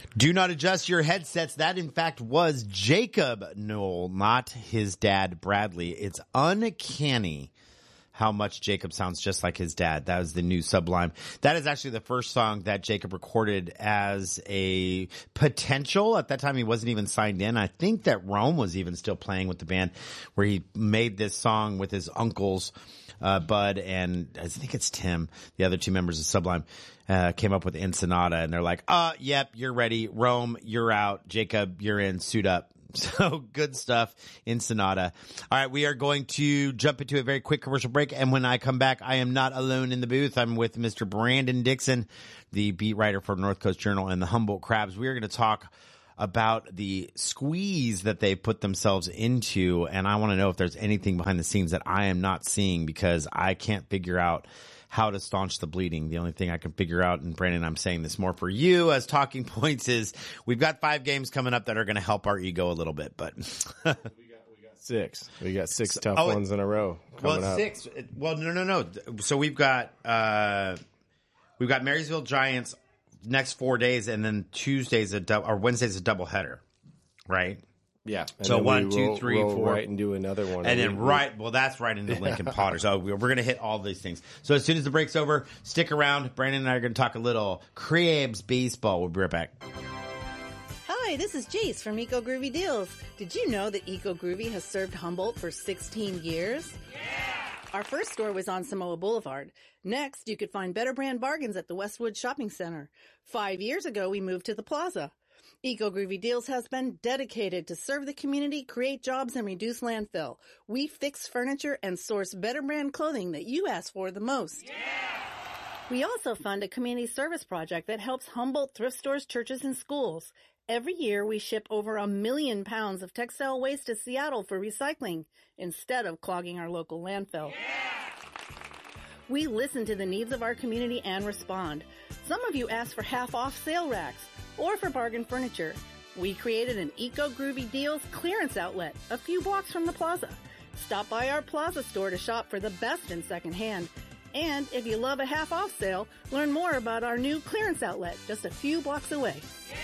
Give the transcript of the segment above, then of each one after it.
Do not adjust your headsets. That, in fact, was Jacob Noel, not his dad, Bradley. It's uncanny how much Jacob sounds just like his dad. That was the new Sublime. That is actually the first song that Jacob recorded as a potential. At that time, he wasn't even signed in. I think that Rome was even still playing with the band, where he made this song with his uncles, Bud, and I think it's Tim, the other two members of Sublime, came up with Ensenada, and they're like, yep, you're ready. Rome, you're out. Jacob, you're in. Suit up. So good stuff, Ensenada. All right, we are going to jump into a very quick commercial break, and when I come back, I am not alone in the booth. I'm with Mr. Brandon Dixon, the beat writer for North Coast Journal and the Humboldt Crabs. We are going to talk about the squeeze that they put themselves into, and I want to know if there's anything behind the scenes that I am not seeing, because I can't figure out how to staunch the bleeding. The only thing I can figure out, and Brandon, I'm saying this more for you as talking points, is we've got 5 games coming up that are going to help our ego a little bit, but we got 6. We got 6 tough ones in a row coming up. 6. Well, no. So we've got Marysville Giants next 4 days, and then Wednesday's a doubleheader, right? Yeah. And so 1, 2, roll 3, 4, right, and do another one, and then that's right into Lincoln Potter. So we're going to hit all these things. So as soon as the break's over, stick around. Brandon and I are going to talk a little Crabs baseball. We'll be right back. Hi, this is Jace from Eco Groovy Deals. Did you know that Eco Groovy has served Humboldt for 16 years? Yeah! Our first store was on Samoa Boulevard. Next, you could find better brand bargains at the Westwood Shopping Center. 5 years ago, we moved to the Plaza. Eco Groovy Deals has been dedicated to serve the community, create jobs, and reduce landfill. We fix furniture and source better brand clothing that you ask for the most. Yeah! We also fund a community service project that helps Humboldt thrift stores, churches, and schools. Every year, we ship over 1 million pounds of textile waste to Seattle for recycling instead of clogging our local landfill. Yeah! We listen to the needs of our community and respond. Some of you ask for half-off sale racks or for bargain furniture. We created an Eco Groovy Deals clearance outlet a few blocks from the Plaza. Stop by our Plaza store to shop for the best in secondhand. And if you love a half-off sale, learn more about our new clearance outlet just a few blocks away.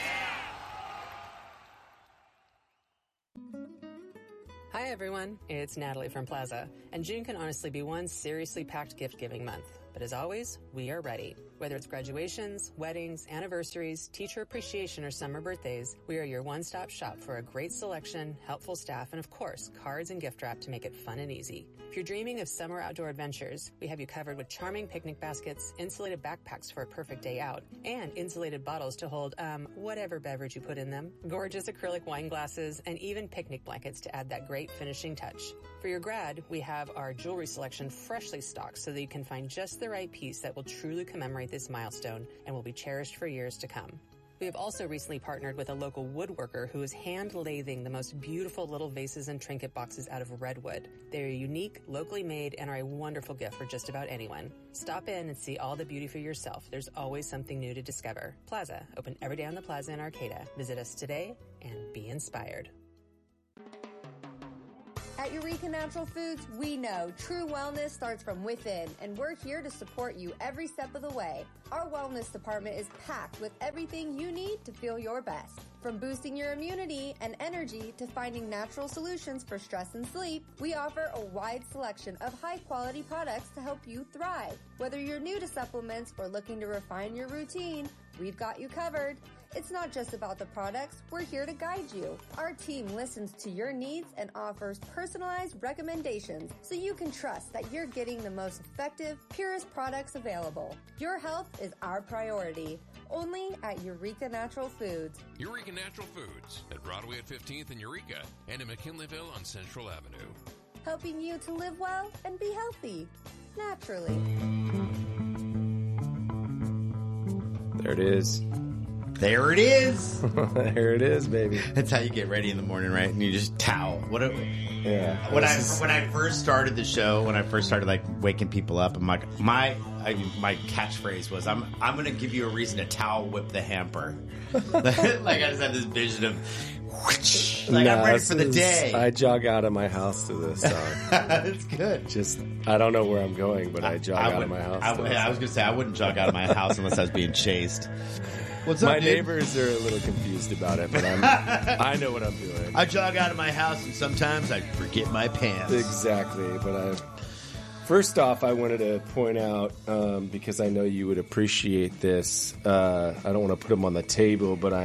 Hi everyone, it's Natalie from Plaza, and June can honestly be one seriously packed gift-giving month. But as always, we are ready. Whether it's graduations, weddings, anniversaries, teacher appreciation, or summer birthdays, we are your one-stop shop for a great selection, helpful staff, and of course, cards and gift wrap to make it fun and easy. If you're dreaming of summer outdoor adventures, we have you covered with charming picnic baskets, insulated backpacks for a perfect day out, and insulated bottles to hold, whatever beverage you put in them, gorgeous acrylic wine glasses, and even picnic blankets to add that great finishing touch. For your grad, we have our jewelry selection freshly stocked so that you can find just the right piece that will truly commemorate this milestone and will be cherished for years to come. We have also recently partnered with a local woodworker who is hand-lathing the most beautiful little vases and trinket boxes out of redwood. They are unique, locally made, and are a wonderful gift for just about anyone. Stop in and see all the beauty for yourself. There's always something new to discover. Plaza, open every day on the Plaza in Arcata. Visit us today and be inspired. At Eureka Natural Foods, we know true wellness starts from within, and we're here to support you every step of the way. Our wellness department is packed with everything you need to feel your best. From boosting your immunity and energy to finding natural solutions for stress and sleep, we offer a wide selection of high-quality products to help you thrive. Whether you're new to supplements or looking to refine your routine, we've got you covered. It's not just about the products, we're here to guide you. Our team listens to your needs and offers personalized recommendations so you can trust that you're getting the most effective, purest products available. Your health is our priority. Only at Eureka Natural Foods. Eureka Natural Foods at Broadway at 15th in Eureka and in McKinleyville on Central Avenue. Helping you to live well and be healthy. Naturally. There it is. There it is. There it is, baby. That's how you get ready in the morning, right? And you just towel. When I first started the show, when I first started like waking people up, I'm like, my catchphrase was, I'm going to give you a reason to towel whip the hamper. Like I just had this vision of, like I'm ready for the day. I jog out of my house to this song. It's good. Just, I don't know where I'm going, but I jog out of my house. I was going to say, I wouldn't jog out of my house unless I was being chased. What's up, my dude? neighbors are a little confused about it, but I know what I'm doing. I jog out of my house, and sometimes I forget my pants. Exactly, but first off, I wanted to point out, because I know you would appreciate this, I don't want to put them on the table, but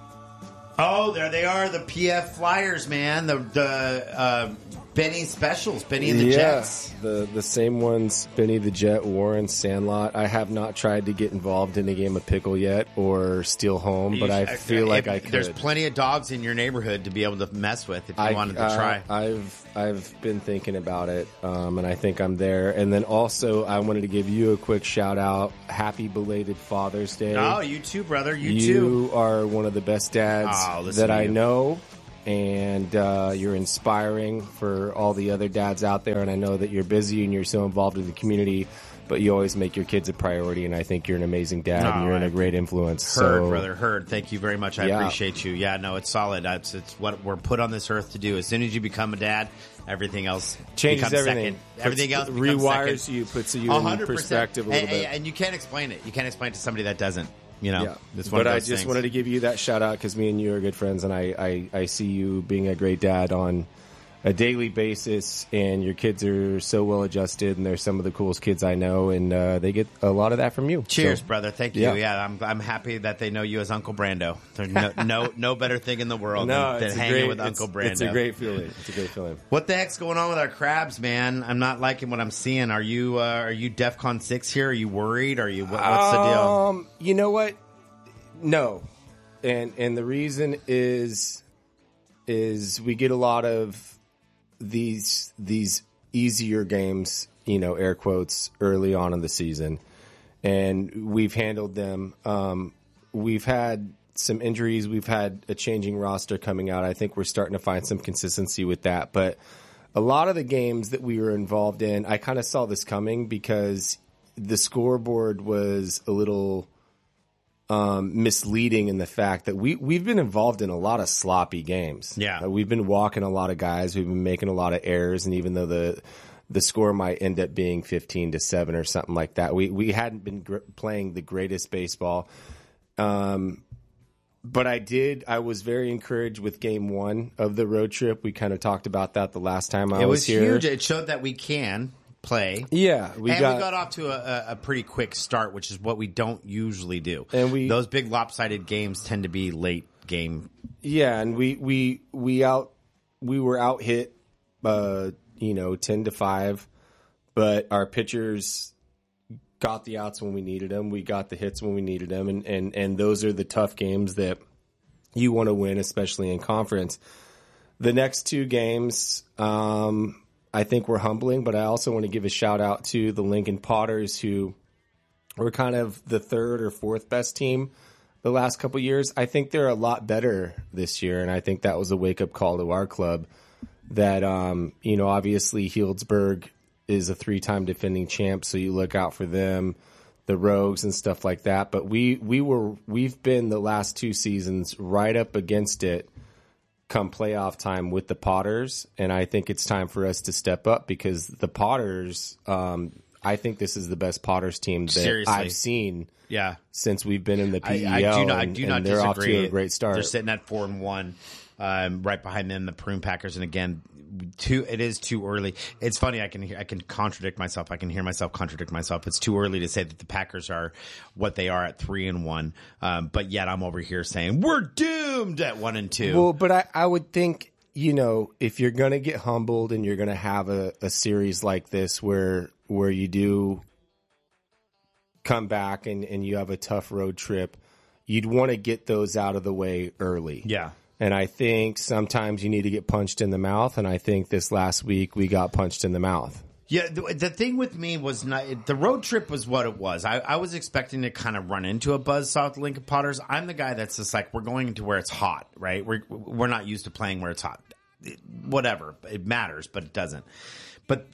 Oh, there they are, the PF Flyers, man. The Benny specials, Benny and the Jets. The same ones, Benny the Jet, Warren, Sandlot. I have not tried to get involved in a game of pickle yet or steal home, but I feel like I could. There's plenty of dogs in your neighborhood to be able to mess with if you wanted to try. I've been thinking about it, and I think I'm there. And then also, I wanted to give you a quick shout out. Happy belated Father's Day. Oh, you too, brother. You too. You are one of the best dads that I know. And you're inspiring for all the other dads out there. And I know that you're busy and you're so involved in the community, but you always make your kids a priority. And I think you're an amazing dad and you're a great influence. Heard. Thank you very much. I appreciate you. Yeah, no, it's solid. It's what we're put on this earth to do. As soon as you become a dad, everything else changes becomes everything. Second. Everything else rewires second. you, puts you in perspective a little bit. And you can't explain it. You can't explain it to somebody that doesn't. You know, it's one but of I those just things. wanted to give you that shout out because me and you are good friends, and I see you being a great dad on a daily basis, and your kids are so well adjusted, and they're some of the coolest kids I know, and they get a lot of that from you. Cheers, brother. Thank you. Yeah, I'm happy that they know you as Uncle Brando. There's no better thing in the world than hanging with Uncle Brando. It's a great feeling. It's a great feeling. What the heck's going on with our crabs, man? I'm not liking what I'm seeing. Are you DEFCON 6 here? Are you worried? Are you what's the deal? You know what? No, and the reason is we get a lot of these easier games, air quotes, early on in the season, and we've handled them. We've had some injuries. We've had a changing roster coming out. I think we're starting to find some consistency with that. But a lot of the games that we were involved in, I kind of saw this coming because the scoreboard was a little misleading in the fact that we've been involved in a lot of sloppy games. Yeah. We've been walking a lot of guys. We've been making a lot of errors. And even though the score might end up being 15-7 or something like that, we hadn't been playing the greatest baseball. But I was very encouraged with game one of the road trip. We kind of talked about that the last time I was here. It was huge. It showed that we can play. Yeah. We got off to a pretty quick start, which is what we don't usually do. And those big lopsided games tend to be late game. Yeah, and we were out hit 10-5, but our pitchers got the outs when we needed them. We got the hits when we needed them, and those are the tough games that you want to win, especially in conference. The next two games, I think we're humbling, but I also want to give a shout out to the Lincoln Potters, who were kind of the third or fourth best team the last couple of years. I think they're a lot better this year, and I think that was a wake-up call to our club that, obviously Healdsburg is a 3-time defending champ, so you look out for them, the Rogues and stuff like that. But we've been the last two seasons right up against it come playoff time with the Potters, and I think it's time for us to step up because the Potters, I think this is the best Potters team that I've seen since we've been in the PEL. I do not they're disagree. Off to a great start. They're sitting at 4-1, right behind them, the Prune Packers, and again, it is too early. It's funny. I can contradict myself. I can hear myself contradict myself. It's too early to say that the Packers are what they are at 3-1. But yet I'm over here saying we're doomed at 1-2. Well, but I would think, if you're going to get humbled and you're going to have a series like this where you do come back and you have a tough road trip, you'd want to get those out of the way early. Yeah. And I think sometimes you need to get punched in the mouth, and I think this last week we got punched in the mouth. Yeah, the thing with me was not the road trip was what it was. I was expecting to kind of run into a buzzsaw with Lincoln Potters. I'm the guy that's just like, we're going to where it's hot, right? We're not used to playing where it's hot. Whatever, it matters, but it doesn't. But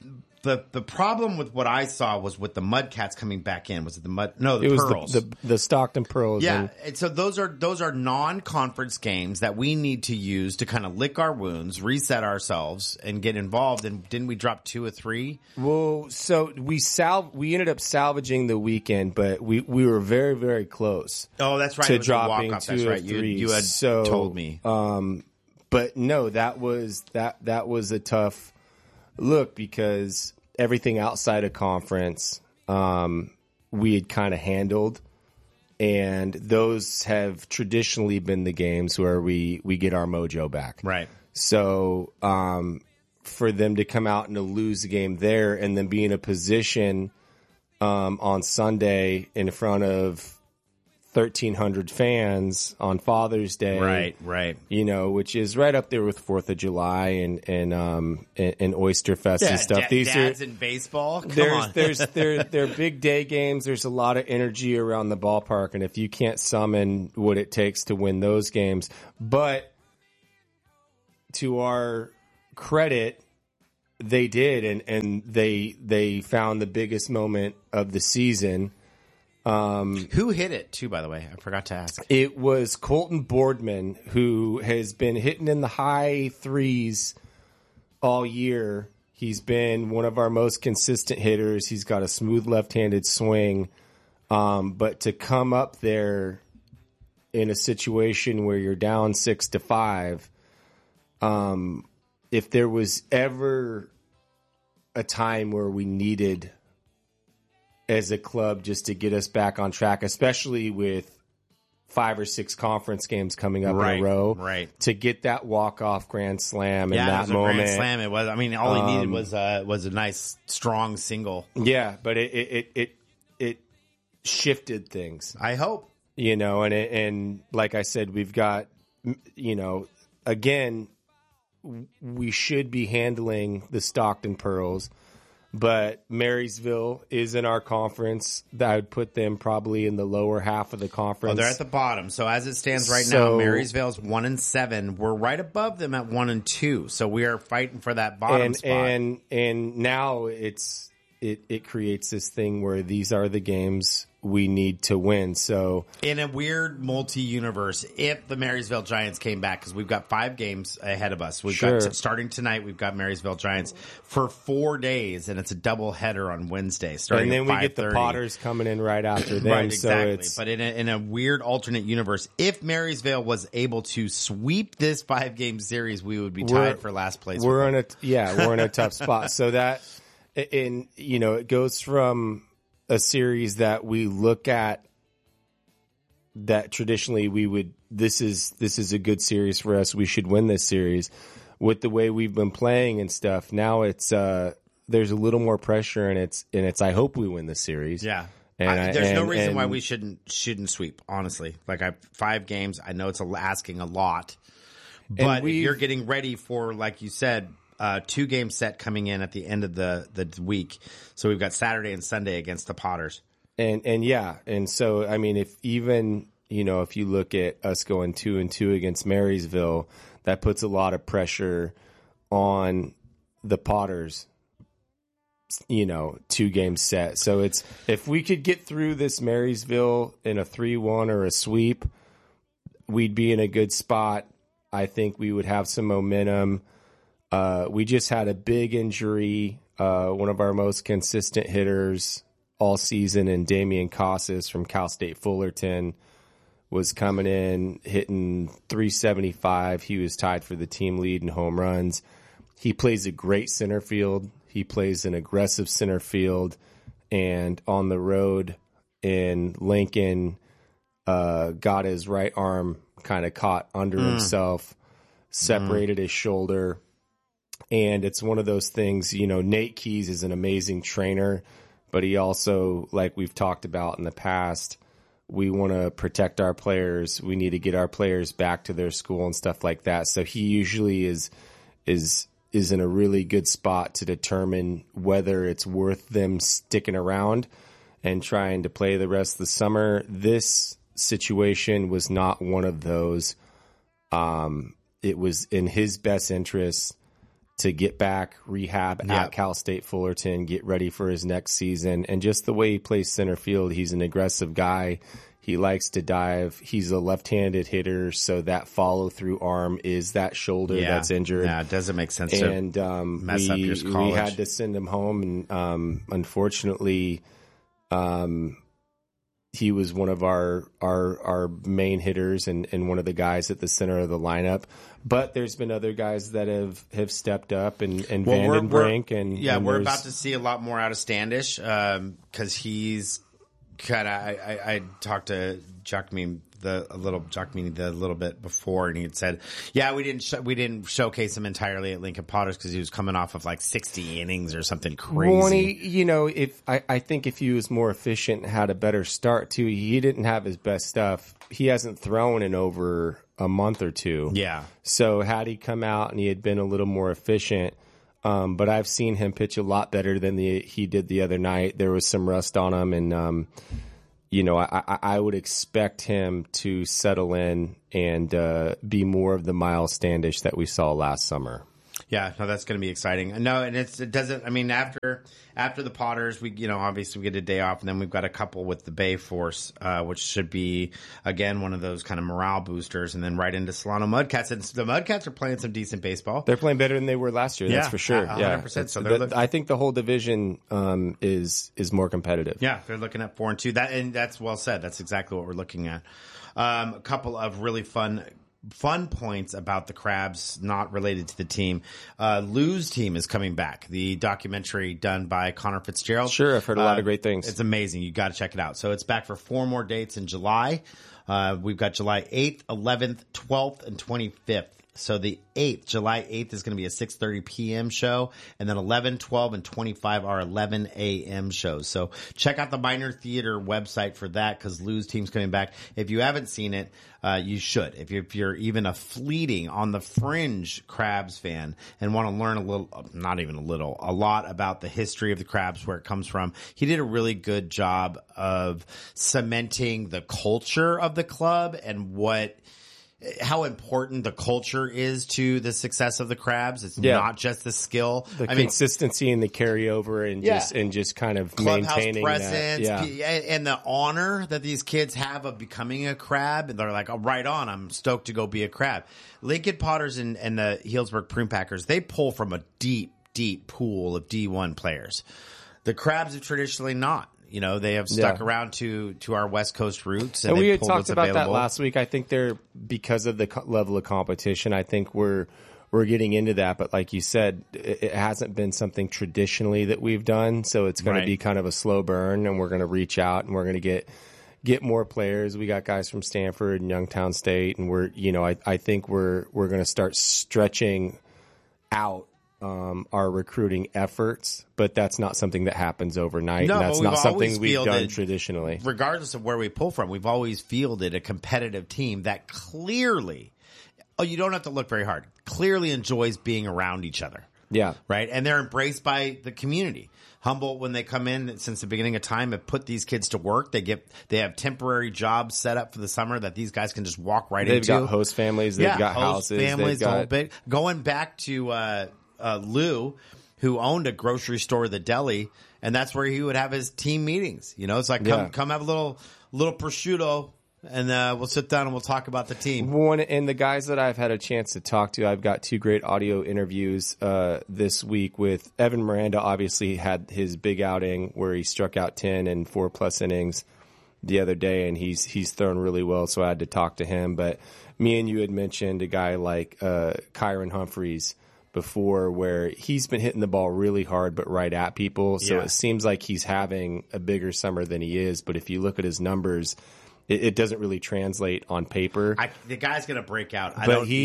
the problem with what I saw was with the Mudcats coming back in. Was it the Mud? No, the It Pearls. was the Stockton Pearls. Yeah, and so those are non-conference games that we need to use to kind of lick our wounds, reset ourselves, and get involved. And didn't we drop 2 or 3? Well, so we ended up salvaging the weekend, but we were very, very close. Oh, that's right. To It was a dropping walk-off. 2 That's or right. 3. You had told me. But no, that was a tough look because everything outside of conference we had kind of handled, and those have traditionally been the games where we get our mojo back. Right. So for them to come out and to lose the game there and then be in a position on Sunday in front of 1,300 fans on Father's Day, Right. You know, which is right up there with 4th of July and Oyster Fest and stuff. These dads are in baseball. Come on. they're big day games. There's a lot of energy around the ballpark, and if you can't summon what it takes to win those games, but to our credit, they did, and they found the biggest moment of the season. Who hit it too? By the way, I forgot to ask. It was Colton Boardman, who has been hitting in the high 3s all year. He's been one of our most consistent hitters. He's got a smooth left-handed swing. But to come up there in a situation where you're down 6-5, if there was ever a time where we needed as a club just to get us back on track, especially with 5 or 6 conference games coming up in a row, to get that walk-off grand slam in that it was moment. A grand slam. It was. I mean, all he needed was a nice, strong single. Yeah, but it shifted things. I hope. You know, and like I said, we've got, you know, again, we should be handling the Stockton Pearls. But Marysville is in our conference. I would put them probably in the lower half of the conference. Oh, they're at the bottom. So as it stands right now, Marysville's 1-7. We're right above them at 1-2. So we are fighting for that bottom spot. And now it creates this thing where these are the games we need to win. So in a weird multi-universe, if the Marysville Giants came back, because we've got 5 games ahead of us. We've got starting tonight, we've got Marysville Giants for 4 days, and it's a double header on Wednesday. Starting and then at 5:30. we get the Potters coming in right after them. Right, exactly. So but in a weird alternate universe, if Marysville was able to sweep this 5-game series, we would be tied for last place. We're in a tough spot. So that, and you know, it goes from a series that we look at that traditionally we would, this is a good series for us, we should win this series, with the way we've been playing and stuff. Now it's there's a little more pressure, and it's I hope we win this series. Yeah. And there's no reason why we shouldn't sweep, honestly. Like 5 games, I know it's asking a lot, but you're getting ready for, like you said, 2-game set coming in at the end of the week. So we've got Saturday and Sunday against the Potters. And so I mean, if even, you know, if you look at us going 2-2 against Marysville, that puts a lot of pressure on the Potters, you know, 2-game set. So it's, if we could get through this Marysville in a 3-1 or a sweep, we'd be in a good spot. I think we would have some momentum. We just had a big injury. One of our most consistent hitters all season, and Damian Casas from Cal State Fullerton was coming in, hitting 375. He was tied for the team lead in home runs. He plays a great center field. He plays an aggressive center field. And on the road in Lincoln, got his right arm kind of caught under himself, separated his shoulder. And it's one of those things, you know, Nate Keys is an amazing trainer, but he also, like we've talked about in the past, we want to protect our players. We need to get our players back to their school and stuff like that. So he usually is in a really good spot to determine whether it's worth them sticking around and trying to play the rest of the summer. This situation was not one of those. It was in his best interest to get back, rehab at Cal State Fullerton, get ready for his next season. And just the way he plays center field, he's an aggressive guy. He likes to dive. He's a left-handed hitter, so that follow-through arm is that shoulder that's injured. Yeah, it doesn't make sense and, to mess up your college. We had to send him home, and unfortunately, he was one of our main hitters and one of the guys at the center of the lineup. But there's been other guys that have stepped up and Vandenbrink and we're about to see a lot more out of Standish because he's kind of. I talked to Jacqueline the little bit before, and he had said, we didn't showcase him entirely at Lincoln Potters because he was coming off of like 60 innings or something crazy. Well, I think if he was more efficient, had a better start too. He didn't have his best stuff. He hasn't thrown in over a month or two. Yeah. So had he come out and he had been a little more efficient, but I've seen him pitch a lot better than he did the other night. There was some rust on him, and I would expect him to settle in and be more of the Miles Standish that we saw last summer. Yeah, no, that's going to be exciting. No, and it doesn't. I mean, after the Potters, we obviously we get a day off, and then we've got a couple with the Bay Force, which should be again one of those kind of morale boosters, and then right into Solano Mudcats. And the Mudcats are playing some decent baseball. They're playing better than they were last year. That's for sure. 100%. So I think the whole division is more competitive. Yeah, they're looking at 4-2. And that's well said. That's exactly what we're looking at. A couple of really fun points about the Crabs not related to the team. Lou's team is coming back. The documentary done by Connor Fitzgerald. Sure, I've heard a lot of great things. It's amazing. You got to check it out. So it's back for 4 more dates in July. We've got July 8th, 11th, 12th, and 25th. So the 8th, July 8th is going to be a 6:30 p.m. show, and then 11, 12, and 25 are 11 a.m. shows. So check out the Minor Theater website for that because Lou's team's coming back. If you haven't seen it, you should. If you're even a fleeting on the fringe Crabs fan and want to learn a lot about the history of the Crabs, where it comes from, he did a really good job of cementing the culture of the club and how important the culture is to the success of the Crabs. It's not just the skill. The consistency and the carryover and just kind of clubhouse maintaining presence, that. And the honor that these kids have of becoming a Crab. And they're like, oh, right on. I'm stoked to go be a Crab. Lincoln Potters and the Healdsburg Prune Packers, they pull from a deep, deep pool of D1 players. The Crabs have traditionally not. They have stuck around to our West Coast roots. And we had talked about that last week. I think because of the level of competition, I think we're getting into that. But like you said, it hasn't been something traditionally that we've done. So it's going to be kind of a slow burn, and we're going to reach out and we're going to get more players. We got guys from Stanford and Youngstown State, and I think we're going to start stretching out our recruiting efforts, but that's not something that happens overnight. No, and that's not something we've done traditionally. Regardless of where we pull from, we've always fielded a competitive team that clearly, you don't have to look very hard, clearly enjoys being around each other. Yeah. Right? And they're embraced by the community. Humboldt, when they come in since the beginning of time, have put these kids to work. They have temporary jobs set up for the summer that these guys can just walk right into. They've got host families. They've got host houses. Families, the whole bit. Going back to Lou, who owned a grocery store, the deli, and that's where he would have his team meetings. It's like come have a little prosciutto, and we'll sit down and we'll talk about the team. And the guys that I've had a chance to talk to, I've got 2 great audio interviews this week with Evan Miranda. Obviously, had his big outing where he struck out 10 and 4+ innings the other day, and he's thrown really well. So I had to talk to him. But me and you had mentioned a guy like Kyron Humphreys before, where he's been hitting the ball really hard but right at people. So it seems like he's having a bigger summer than he is. But if you look at his numbers, it doesn't really translate on paper. The guy's going to break out.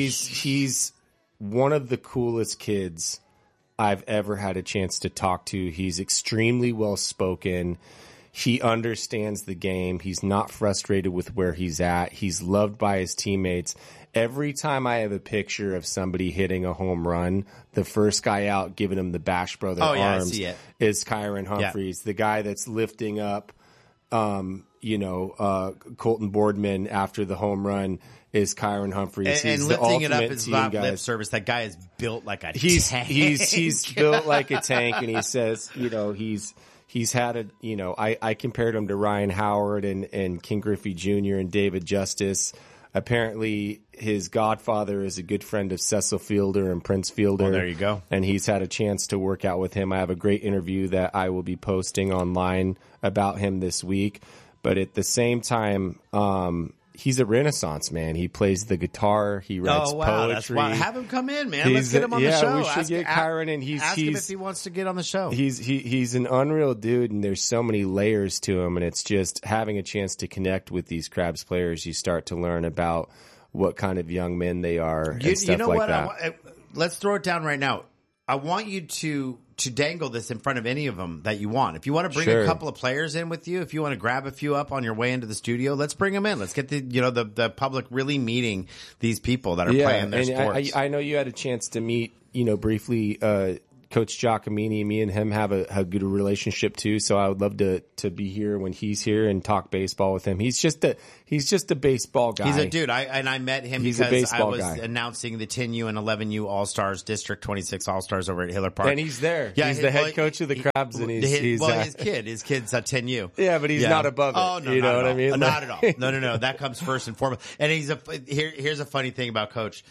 He's one of the coolest kids I've ever had a chance to talk to. He's extremely well spoken. He understands the game. He's not frustrated with where he's at. He's loved by his teammates. Every time I have a picture of somebody hitting a home run, the first guy out giving him the Bash Brother arms is Kyron Humphreys, the guy that's lifting up Colton Boardman after the home run is Kyron Humphreys. And He's lifting the it up ultimate is team not guy. lip service. That guy is built like a He's tank. he's built like a tank, and he says, he's had a, I compared him to Ryan Howard and King Griffey Jr. and David Justice. Apparently, his godfather is a good friend of Cecil Fielder and Prince Fielder. Well, there you go. And he's had a chance to work out with him. I have a great interview that I will be posting online about him this week. But at the same time, he's a Renaissance man. He plays the guitar. He writes poetry. That's why. Have him come in, man. Let's get him on the show. We should get Kyron, and ask him if he wants to get on the show. He's an unreal dude, and there's so many layers to him, and it's just having a chance to connect with these Crabs players. You start to learn about what kind of young men they are and stuff like that. Let's throw it down right now. I want you to dangle this in front of any of them that you want. If you want to bring a couple of players in with you, if you want to grab a few up on your way into the studio, let's bring them in. Let's get the public really meeting these people that are playing their sports. I know you had a chance to meet, briefly, Coach Giacomini. Me and him have a good relationship too. So I would love to be here when he's here and talk baseball with him. He's just a baseball guy. He's a dude. I met him He's a because I baseball was guy. announcing the 10U and 11U All-Stars, District 26 All-Stars over at Hiller Park. And he's there. Yeah, He's the head coach of the Crabs, and he's his kid's at 10U. Yeah, but he's not above it. Oh, no, you know what I mean? Not at all. No. That comes first and foremost. And here's a funny thing about Coach.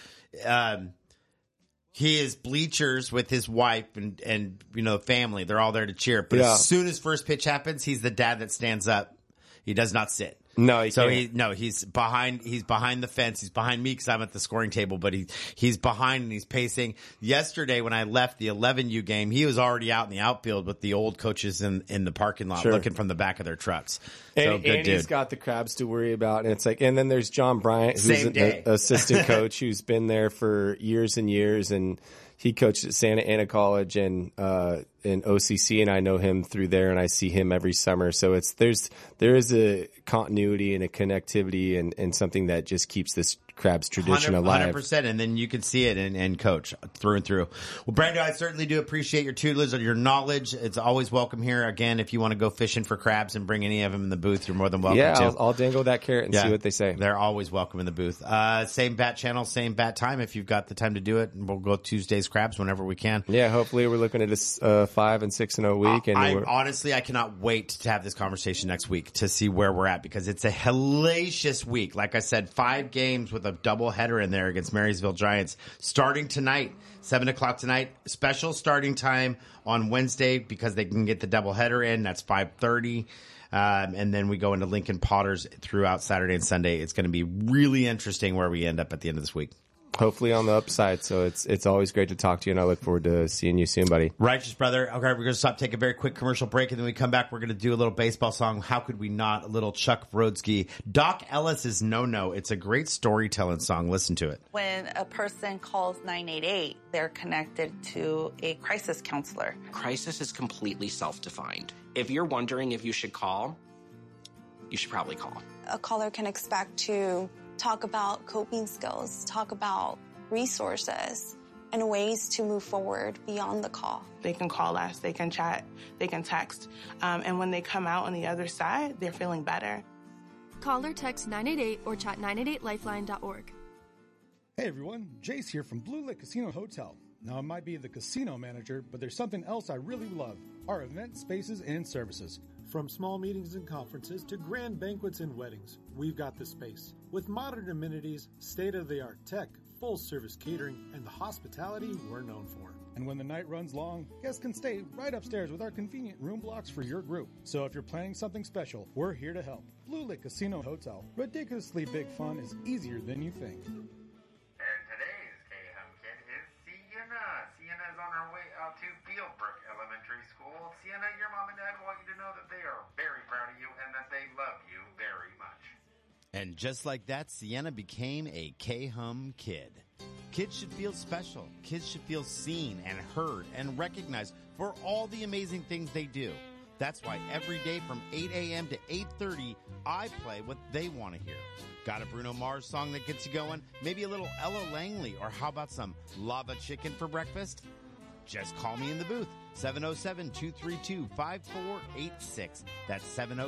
He is bleachers with his wife and family. They're all there to cheer. But as soon as first pitch happens, he's the dad that stands up. He does not sit. No, he's behind the fence. He's behind me because I'm at the scoring table, but he's behind and he's pacing. Yesterday when I left the 11U game, he was already out in the outfield with the old coaches in the parking lot looking from the back of their trucks. So and good dude. He's got the Crabs to worry about, and it's like, and then there's John Bryant, who's an assistant coach who's been there for years and years, and he coached at Santa Ana College and in OCC, and I know him through there, and I see him every summer. So there is a continuity and a connectivity and something that just keeps this Crabs tradition alive. 100%, and then you can see it and coach through and through. Well, Brando, I certainly do appreciate your tutelage and your knowledge. It's always welcome here. Again, if you want to go fishing for crabs and bring any of them in the booth, you're more than welcome to. I'll dangle that carrot and see what they say. They're always welcome in the booth. Same bat channel, same bat time if you've got the time to do it. And we'll go Tuesdays Crabs whenever we can. Yeah, hopefully we're looking at a 5 and 6-0 week. And honestly, I cannot wait to have this conversation next week to see where we're at, because it's a hellacious week. Like I said, 5 games with a doubleheader in there against Marysville Giants starting tonight, 7 o'clock tonight. Special starting time on Wednesday because they can get the doubleheader in. That's 5:30. And then we go into Lincoln Potters throughout Saturday and Sunday. It's going to be really interesting where we end up at the end of this week. Hopefully on the upside. So it's always great to talk to you, and I look forward to seeing you soon, buddy. Righteous brother. Okay, we're going to stop, take a very quick commercial break, and then we come back. We're going to do a little baseball song. How could we not? A little Chuck Brodsky. Doc Ellis' No. It's a great storytelling song. Listen to it. When a person calls 988, they're connected to a crisis counselor. Crisis is completely self-defined. If you're wondering if you should call, you should probably call. A caller can expect to talk about coping skills, talk about resources, and ways to move forward beyond the call. They can call us, they can chat, they can text, and when they come out on the other side, they're feeling better. Call or text 988 or chat 988lifeline.org. Hey everyone, Jace here from Blue Lick Casino Hotel. Now I might be the casino manager, but there's something else I really love, our event spaces and services. From small meetings and conferences to grand banquets and weddings, we've got the space. With modern amenities, state-of-the-art tech, full-service catering, and the hospitality we're known for. And when the night runs long, guests can stay right upstairs with our convenient room blocks for your group. So if you're planning something special, we're here to help. Blue Lick Casino Hotel. Ridiculously big fun is easier than you think. And today's K-Hum Kid is Sienna. Sienna is on her way out to Fieldbrook Elementary School. Sienna, your mom and dad want you to know that they are very proud of you and that they love you very much. And just like that, Sienna became a K-Hum Kid. Kids should feel special. Kids should feel seen and heard and recognized for all the amazing things they do. That's why every day from 8 a.m. to 8:30, I play what they want to hear. Got a Bruno Mars song that gets you going? Maybe a little Ella Langley, or how about some lava chicken for breakfast? just call me in the booth, 707-232-5486. That's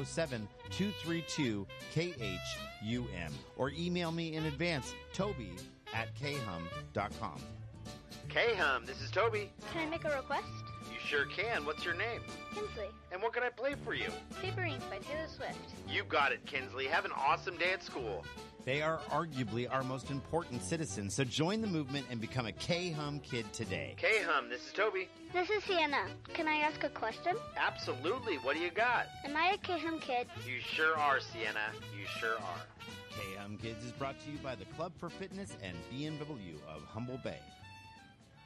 707-232-KHUM. Or email me in advance, toby@khum.com. K-Hum, this is Toby. Can I make a request? You sure can. What's your name? Kinsley. And what can I play for you? Paper Rings by Taylor Swift. You got it, Kinsley. Have an awesome day at school. They are arguably our most important citizens, so join the movement and become a K-Hum kid today. K-Hum, this is Toby. This is Sienna. Can I ask a question? Absolutely. What do you got? Am I a K-Hum kid? You sure are, Sienna. You sure are. K-Hum Kids is brought to you by the Club for Fitness and BMW of Humble Bay.